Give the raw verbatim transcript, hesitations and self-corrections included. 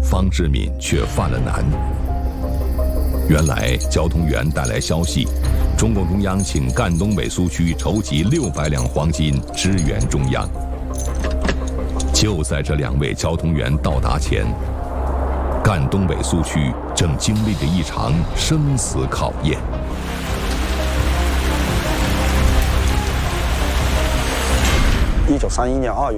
方志敏却犯了难。原来交通员带来消息，中共中央请赣东北苏区筹集六百两黄金支援中央。就在这两位交通员到达前，赣东北苏区正经历着一场生死考验。 一九三一年二月。